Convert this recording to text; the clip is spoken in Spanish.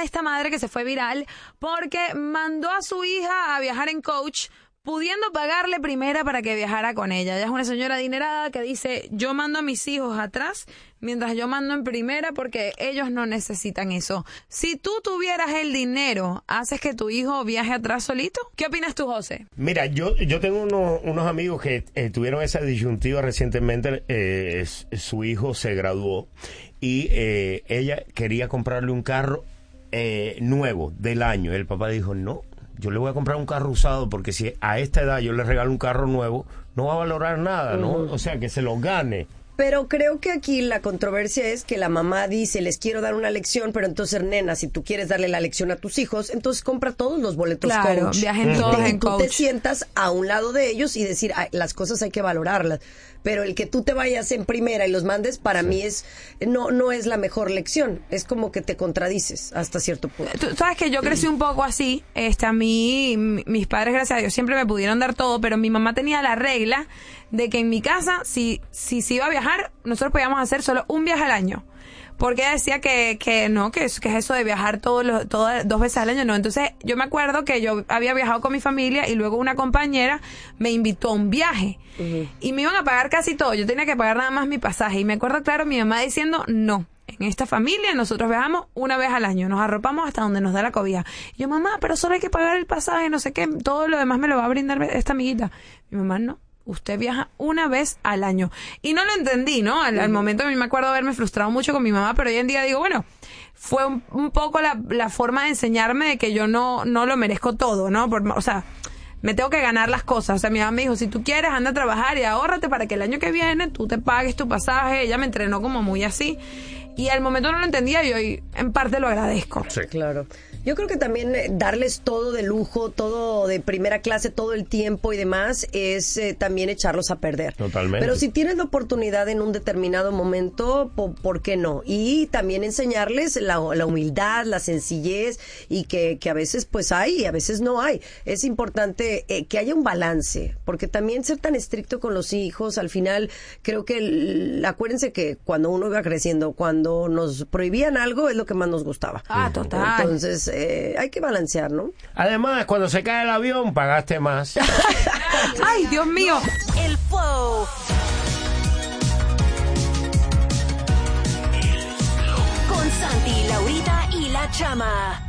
esta madre que se fue viral porque mandó a su hija a viajar en coach, pudiendo pagarle primera para que viajara con ella. Ella es una señora adinerada que dice, yo mando a mis hijos atrás mientras yo mando en primera porque ellos no necesitan eso. Si tú tuvieras el dinero, ¿haces que tu hijo viaje atrás solito? ¿Qué opinas tú, José? Mira, yo tengo unos amigos que tuvieron esa disyuntiva recientemente. Su hijo se graduó y ella quería comprarle un carro nuevo del año. El papá dijo, no, yo le voy a comprar un carro usado porque si a esta edad yo le regalo un carro nuevo, no va a valorar nada, ¿no? O sea, que se lo gane. Pero creo que aquí la controversia es que la mamá dice, les quiero dar una lección, pero entonces, nena, si tú quieres darle la lección a tus hijos, entonces compra todos los boletos claro, coach. Viajen todos en tú coach. te sientas a un lado de ellos y decir, ay, las cosas hay que valorarlas. Pero el que tú te vayas en primera y los mandes, para mí no es la mejor lección. Es como que te contradices hasta cierto punto. Tú sabes que yo crecí un poco así. A mí, mis padres, gracias a Dios, siempre me pudieron dar todo, pero mi mamá tenía la regla de que en mi casa, si se iba a viajar, nosotros podíamos hacer solo un viaje al año. Porque ella decía que no, que es eso de viajar dos veces al año, no. Entonces, yo me acuerdo que yo había viajado con mi familia y luego una compañera me invitó a un viaje. Y me iban a pagar casi todo. Yo tenía que pagar nada más mi pasaje. Y me acuerdo, claro, mi mamá diciendo, no. En esta familia nosotros viajamos una vez al año, nos arropamos hasta donde nos da la cobija. Y yo, mamá, pero solo hay que pagar el pasaje, no sé qué, todo lo demás me lo va a brindar esta amiguita. Mi mamá, no. Usted viaja una vez al año. Y no lo entendí, ¿no? Al momento a mí me acuerdo haberme frustrado mucho con mi mamá, pero hoy en día digo, bueno, fue un poco la forma de enseñarme de que yo no lo merezco todo, ¿no? O sea, me tengo que ganar las cosas. O sea, mi mamá me dijo, si tú quieres, anda a trabajar y ahórrate para que el año que viene tú te pagues tu pasaje. Ella me entrenó como muy así. Y al momento no lo entendía y hoy en parte lo agradezco. Sí, claro. Yo creo que también darles todo de lujo, todo de primera clase, todo el tiempo y demás, es también echarlos a perder. Totalmente. Pero si tienes la oportunidad en un determinado momento, ¿por qué no? Y también enseñarles la humildad, la sencillez y que a veces pues hay y a veces no hay. Es importante que haya un balance, porque también ser tan estricto con los hijos, al final creo que acuérdense que cuando uno iba creciendo, cuando nos prohibían algo es lo que más nos gustaba. Ah, total. Entonces, hay que balancear, ¿no? Además, cuando se cae el avión, pagaste más. ¡Ay, Dios mío! El Flow. Con Santi, Laurita y La Chama.